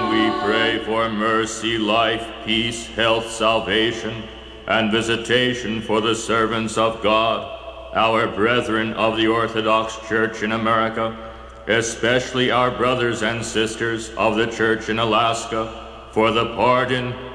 we pray for mercy, life, peace, health, salvation, and visitation for the servants of God, our brethren of the Orthodox Church in America, especially our brothers and sisters of the Church in Alaska, for the pardon,